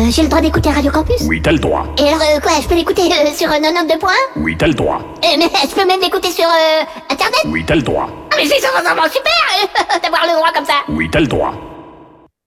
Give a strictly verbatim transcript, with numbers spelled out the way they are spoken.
Euh, j'ai le droit d'écouter Radio Campus? Oui, t'as le droit. Et alors, euh, quoi, je peux l'écouter euh, sur euh, quatre-vingt-douze points un? Oui, t'as le droit. Euh, mais je peux même l'écouter sur euh, Internet? Oui, t'as le droit. Ah, mais c'est vraiment super euh, d'avoir le droit comme ça. Oui, t'as le droit.